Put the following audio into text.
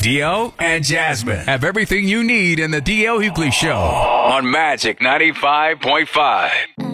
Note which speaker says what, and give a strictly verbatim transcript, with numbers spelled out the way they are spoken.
Speaker 1: D L and Jasmine have everything you need in the D L Hughley Show on Magic ninety-five point five.